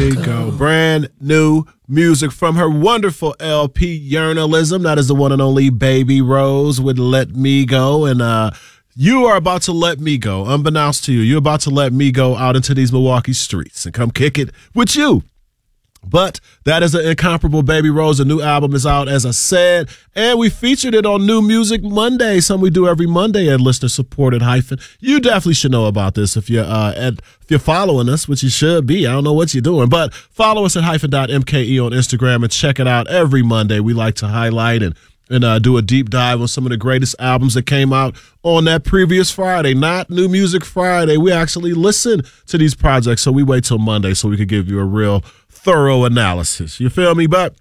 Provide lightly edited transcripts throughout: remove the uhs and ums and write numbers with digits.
Me Go. Brand new music from her wonderful LP, Yearnalism. That is the one and only Baby Rose with Let Me Go. And you are about to let me go. Unbeknownst to you, you're about to let me go out into these Milwaukee streets and come kick it with you. But that is an incomparable Baby Rose. A new album is out, as I said, and we featured it on New Music Monday, something we do every Monday at listener-supported Hyphen. You definitely should know about this if you're following us, which you should be. I don't know what you're doing, but follow us at hyphen.mke on Instagram and check it out every Monday. We like to highlight and do a deep dive on some of the greatest albums that came out on that previous Friday, not New Music Friday. We actually listen to these projects, so we wait till Monday so we could give you a real thorough analysis. You feel me? But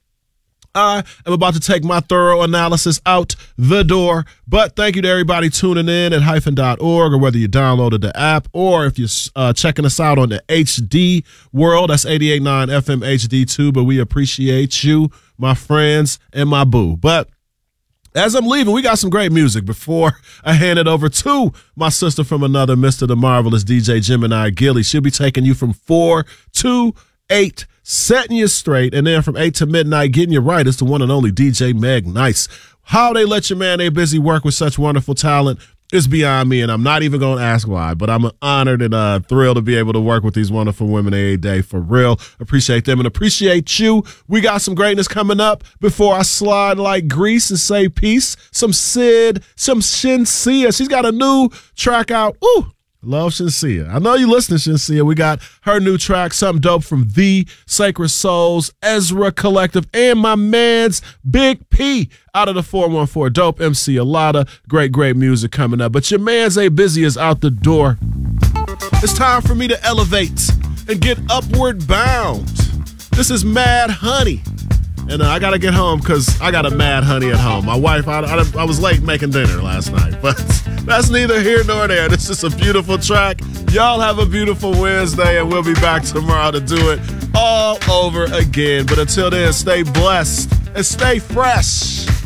I am about to take my thorough analysis out the door. But thank you to everybody tuning in at hyphen.org, or whether you downloaded the app or if you're checking us out on the HD world. That's 88.9 FM HD2. But we appreciate you, my friends, and my boo. But as I'm leaving, we got some great music before I hand it over to my sister from another, Mr. The Marvelous DJ Gemini Gilly. She'll be taking you from 4 to 8, setting you straight, and then from 8 to midnight, getting you right. It's the one and only DJ Meg Nice. How they let your man A-Busy work with such wonderful talent is beyond me, and I'm not even going to ask why, but I'm honored and thrilled to be able to work with these wonderful women every day, for real. Appreciate them and appreciate you. We got some greatness coming up before I slide like grease and say peace. Some Sid, some Shinsia. She's got a new track out. Ooh. Love Shinsia. I know you listen to Shinsia. We got her new track, something dope from The Sacred Souls, Ezra Collective, and my man's Big P out of the 414. Dope MC, a lot of great music coming up. But your man's A-Busy is out the door. It's time for me to elevate and get upward bound. This is Mad Honey. And I got to get home because I got a Mad Honey at home. My wife, I was late making dinner last night, but that's neither here nor there. This is a beautiful track. Y'all have a beautiful Wednesday, and we'll be back tomorrow to do it all over again. But until then, stay blessed and stay fresh.